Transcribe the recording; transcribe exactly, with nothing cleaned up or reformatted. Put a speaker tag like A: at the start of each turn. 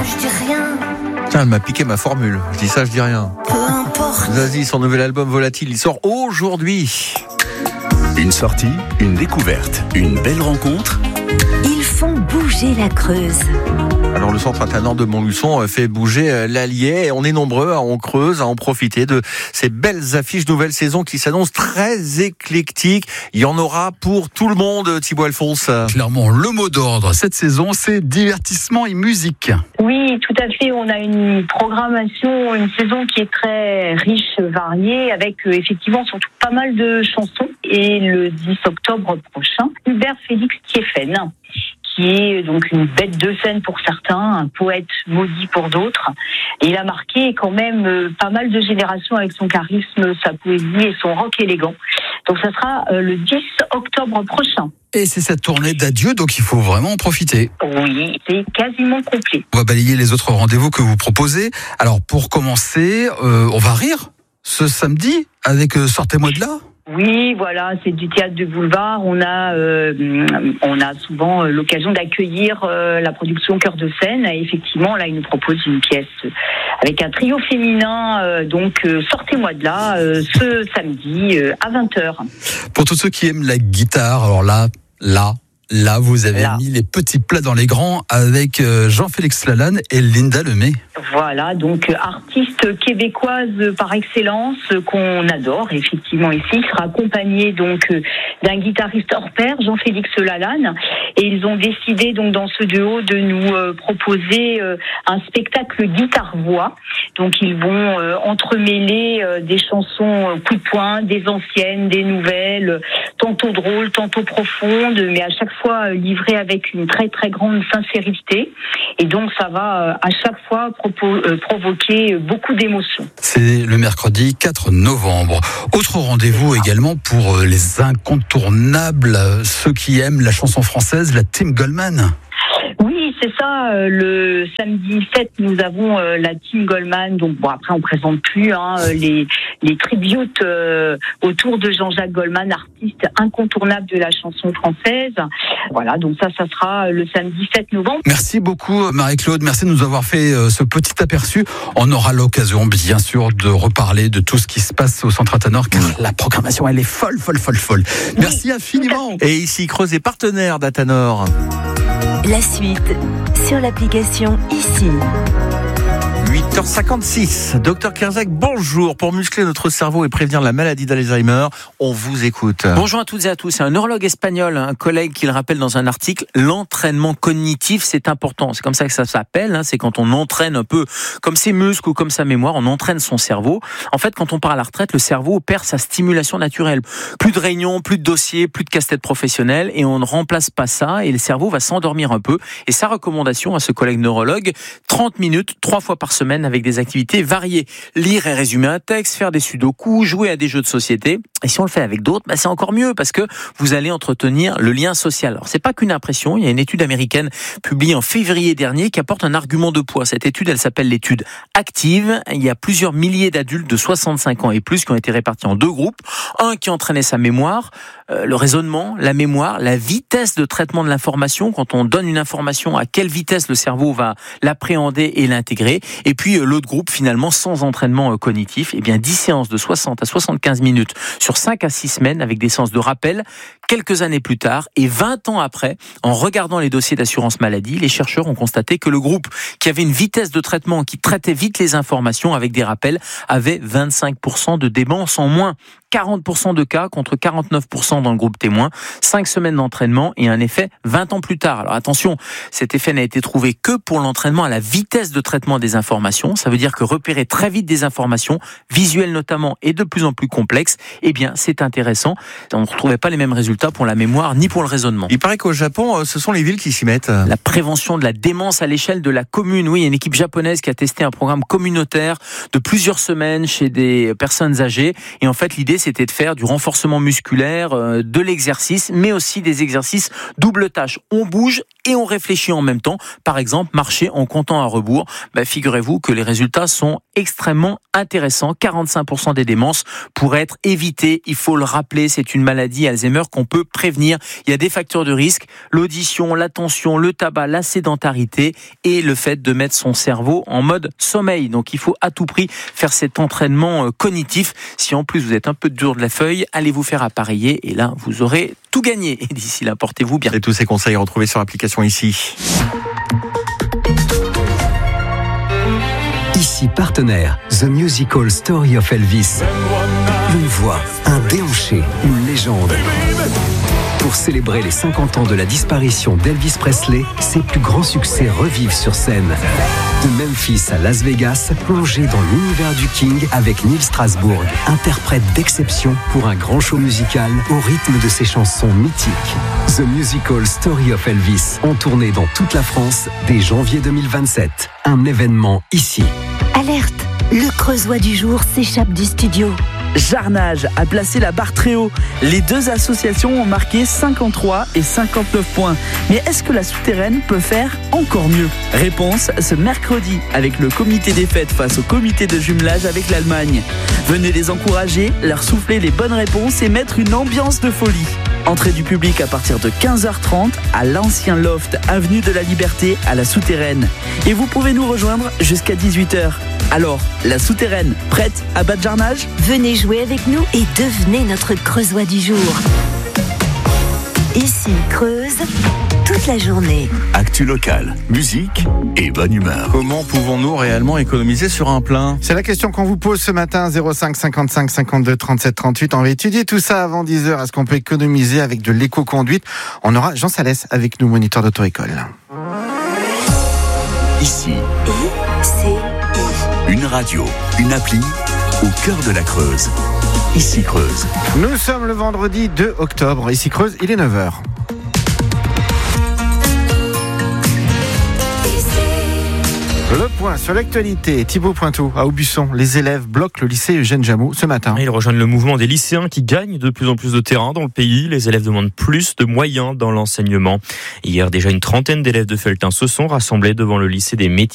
A: je dis rien.
B: Tiens, elle m'a piqué ma formule. Je dis ça, je dis rien.
A: Peu importe.
B: Zazie, son nouvel album Volatile, il sort aujourd'hui.
C: Une sortie, une découverte, une belle rencontre.
A: Ils font bouger la Creuse.
B: Alors le centre Athanor de Montluçon fait bouger l'Allier. On est nombreux à en Creuse à en profiter de ces belles affiches nouvelle saison qui s'annoncent très éclectiques. Il y en aura pour tout le monde, Thibaut Alphonse.
D: Clairement, le mot d'ordre cette saison, c'est divertissement et musique.
E: Oui, tout à fait. On a une programmation, une saison qui est très riche, variée, avec euh, effectivement surtout pas mal de chansons. Et le dix octobre prochain, Hubert Félix Thiéphène, qui est donc une bête de scène pour certains, un poète maudit pour d'autres. Et il a marqué quand même euh, pas mal de générations avec son charisme, sa poésie et son rock élégant. Donc ça sera euh, le dix octobre prochain.
D: Et c'est cette tournée d'adieu, donc il faut vraiment en profiter.
E: Oui, c'est quasiment complet.
D: On va balayer les autres rendez-vous que vous proposez. Alors pour commencer, euh, on va rire ce samedi avec euh, Sortez-moi de là.
E: Oui, voilà, c'est du théâtre de boulevard. On a, euh, on a souvent l'occasion d'accueillir euh, la production Cœur de scène. Et effectivement, là, ils nous proposent une pièce avec un trio féminin. Euh, donc, euh, sortez-moi de là euh, ce samedi euh, à vingt heures.
D: Pour tous ceux qui aiment la guitare, alors là, là, là, vous avez
E: là.
D: mis les petits plats dans les grands avec euh, Jean-Félix Lalanne et Linda Lemay.
E: Voilà, donc artiste québécoise par excellence qu'on adore effectivement ici. Il sera accompagné donc d'un guitariste hors pair, Jean-Félix Lalanne, et ils ont décidé donc dans ce duo de nous euh, proposer euh, un spectacle guitare-voix. Donc ils vont euh, entremêler euh, des chansons euh, coup de poing, des anciennes, des nouvelles, tantôt drôles, tantôt profondes, mais à chaque fois euh, livrées avec une très très grande sincérité. Et donc ça va euh, à chaque fois proposer provoquer beaucoup d'émotions.
D: C'est le mercredi quatre novembre. Autre rendez-vous également pour les incontournables, ceux qui aiment la chanson française, la Team Goldman.
E: Oui, c'est ça. Le samedi sept, nous avons la Team Goldman. Donc bon, après on présente plus hein, les les tributes euh, autour de Jean-Jacques Goldman, artiste incontournable de la chanson française. Voilà, donc ça, ça sera le samedi sept novembre.
D: Merci beaucoup Marie-Claude, merci de nous avoir fait euh, ce petit aperçu. On aura l'occasion bien sûr de reparler de tout ce qui se passe au Centre Athanor, car la programmation elle est folle, folle, folle, folle. Merci oui. infiniment.
B: Et ici Creuse est partenaire d'Athanor.
A: La suite sur l'application ici.
B: huit heures cinquante-six. Docteur Kersak, bonjour. Pour muscler notre cerveau et prévenir la maladie d'Alzheimer, on vous écoute.
F: Bonjour à toutes et à tous. C'est un neurologue espagnol, un collègue qui le rappelle dans un article, l'entraînement cognitif, c'est important. C'est comme ça que ça s'appelle. Hein. C'est quand on entraîne un peu comme ses muscles ou comme sa mémoire, on entraîne son cerveau. En fait, quand on part à la retraite, le cerveau perd sa stimulation naturelle. Plus de réunions, plus de dossiers, plus de casse-tête professionnelle et on ne remplace pas ça et le cerveau va s'endormir un peu. Et sa recommandation à ce collègue neurologue, trente minutes, trois fois par semaine avec des activités variées. Lire et résumer un texte, faire des sudoku, jouer à des jeux de société. Et si on le fait avec d'autres, bah c'est encore mieux parce que vous allez entretenir le lien social. Alors c'est pas qu'une impression, il y a une étude américaine publiée en février dernier qui apporte un argument de poids. Cette étude, elle s'appelle l'étude active. Il y a plusieurs milliers d'adultes de soixante-cinq ans et plus qui ont été répartis en deux groupes. Un qui entraînait sa mémoire, euh, le raisonnement, la mémoire, la vitesse de traitement de l'information. Quand on donne une information, à quelle vitesse le cerveau va l'appréhender et l'intégrer. Et puis l'autre groupe, finalement, sans entraînement cognitif, eh bien dix séances de soixante à soixante-quinze minutes sur cinq à six semaines avec des séances de rappel. Quelques années plus tard et vingt ans après, en regardant les dossiers d'assurance maladie, les chercheurs ont constaté que le groupe qui avait une vitesse de traitement, qui traitait vite les informations avec des rappels, avait vingt-cinq pour cent de démence en moins. quarante pour cent de cas contre quarante-neuf pour cent dans le groupe témoin. cinq semaines d'entraînement et un effet vingt ans plus tard. Alors attention, cet effet n'a été trouvé que pour l'entraînement à la vitesse de traitement des informations. Ça veut dire que repérer très vite des informations, visuelles notamment et de plus en plus complexes, eh bien c'est intéressant. On ne retrouvait pas les mêmes résultats pour la mémoire ni pour le raisonnement.
B: Il paraît qu'au Japon, ce sont les villes qui s'y mettent.
F: La prévention de la démence à l'échelle de la commune. Oui, il y a une équipe japonaise qui a testé un programme communautaire de plusieurs semaines chez des personnes âgées. Et en fait, l'idée, c'était de faire du renforcement musculaire, de l'exercice, mais aussi des exercices double tâche. On bouge et on réfléchit en même temps. Par exemple, marcher en comptant à rebours. Bah, figurez-vous que les résultats sont extrêmement intéressants. quarante-cinq pour cent des démences pourraient être évitées. Il faut le rappeler, c'est une maladie Alzheimer qu'on peut prévenir. Il y a des facteurs de risque, l'audition, l'attention, le tabac, la sédentarité et le fait de mettre son cerveau en mode sommeil. Donc il faut à tout prix faire cet entraînement cognitif. Si en plus vous êtes un peu dur de la feuille, allez vous faire appareiller et là vous aurez tout gagné. Et d'ici là, portez-vous bien.
B: Et tous ces conseils retrouvés sur l'application ici.
G: Ici partenaire, The Musical Story of Elvis. Une voix, un déhanché, une légende. Pour célébrer les cinquante ans de la disparition d'Elvis Presley, ses plus grands succès revivent sur scène. De Memphis à Las Vegas, plongez dans l'univers du King avec Neil Strasbourg, interprète d'exception pour un grand show musical au rythme de ses chansons mythiques. The Musical Story of Elvis, en tournée dans toute la France dès janvier deux mille vingt-sept. Un événement ici.
A: Alerte, le Creusois du jour s'échappe du studio.
H: Jarnage a placé la barre très haut. Les deux associations ont marqué cinquante-trois et cinquante-neuf points. Mais est-ce que la souterraine peut faire encore mieux ? Réponse ce mercredi avec le comité des fêtes face au comité de jumelage avec l'Allemagne. Venez les encourager, leur souffler les bonnes réponses et mettre une ambiance de folie. Entrée du public à partir de quinze heures trente à l'ancien loft avenue de la Liberté à la Souterraine. Et vous pouvez nous rejoindre jusqu'à dix-huit heures. Alors, la Souterraine, prête à battre Jarnage ?
A: Venez jouer avec nous et devenez notre Creusois du jour. Ici Creuse, toute la journée.
C: Actu locale, musique et bonne humeur.
B: Comment pouvons-nous réellement économiser sur un plein ?
I: C'est la question qu'on vous pose ce matin, zéro cinq cinquante-cinq cinquante-deux trente-sept trente-huit. On va étudier tout ça avant dix heures. Est-ce qu'on peut économiser avec de l'éco-conduite ? On aura Jean Salès avec nous, moniteur d'auto-école.
C: Ici,
A: I, C, I.
C: une radio, une appli au cœur de la Creuse. Ici Creuse.
I: Nous sommes le vendredi deux octobre. Ici Creuse, il est neuf heures. Le point sur l'actualité. Thibaut Pointeau, à Aubusson, les élèves bloquent le lycée Eugène Jameau ce matin.
J: Ils rejoignent le mouvement des lycéens qui gagnent de plus en plus de terrain dans le pays. Les élèves demandent plus de moyens dans l'enseignement. Hier, déjà une trentaine d'élèves de Felletin se sont rassemblés devant le lycée des métiers.